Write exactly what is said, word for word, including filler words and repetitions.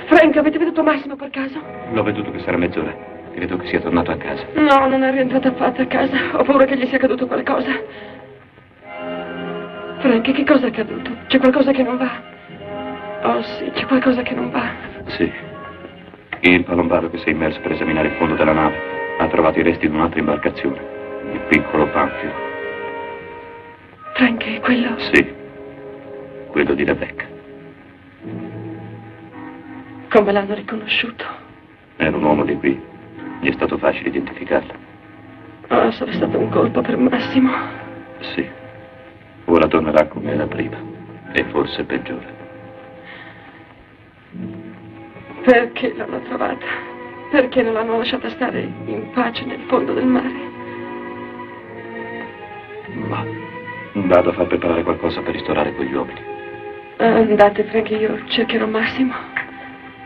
Frank, avete veduto Massimo per caso? L'ho veduto che sarà mezz'ora. Credo che sia tornato a casa. No, non è rientrato affatto a casa. Ho paura che gli sia accaduto qualcosa. Frank, che cosa è accaduto? C'è qualcosa che non va? Oh sì, c'è qualcosa che non va. Sì. Il palombaro che si è immerso per esaminare il fondo della nave ha trovato i resti di un'altra imbarcazione. Il piccolo Panfilo. Frank, è quello? Sì. Quello di Rebecca. Come l'hanno riconosciuto? Era un uomo di qui. Gli è stato facile identificarlo. Oh, sarà stato un colpo per Massimo. Sì. Ora tornerà come era prima. E forse peggiore. Perché l'hanno trovata? Perché non l'hanno lasciata stare in pace nel fondo del mare? Ma vado a far preparare qualcosa per ristorare quegli uomini. Andate, Frank, io cercherò Massimo.